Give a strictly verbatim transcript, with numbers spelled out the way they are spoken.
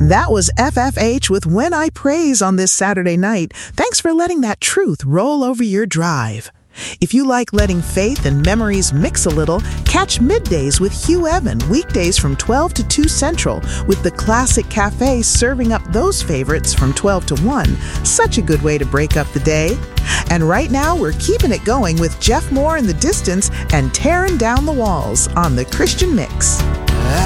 That was F F H with When I Praise on this Saturday night. Thanks for letting that truth roll over your drive. If you like letting faith and memories mix a little, catch Middays with Hugh Evan, weekdays from twelve to two Central, with the Classic Cafe serving up those favorites from twelve to one. Such a good way to break up the day. And right now, we're keeping it going with Jeff Moore in the Distance and Tearing Down the Walls on the Christian Mix.